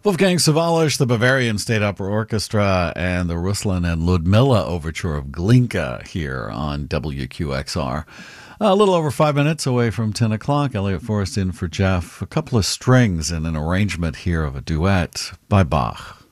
Wolfgang Sawallisch, the Bavarian State Opera Orchestra, and the Ruslan and Ludmilla overture of Glinka here on WQXR. A little over 5 minutes away from 10 o'clock. Elliot Forrest in for Jeff. A couple of strings and an arrangement here of a duet by Bach.